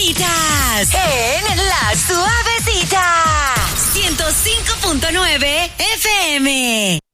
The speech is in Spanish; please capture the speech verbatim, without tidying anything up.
Suavecitas. En La Suavecita. ciento cinco punto nueve F M.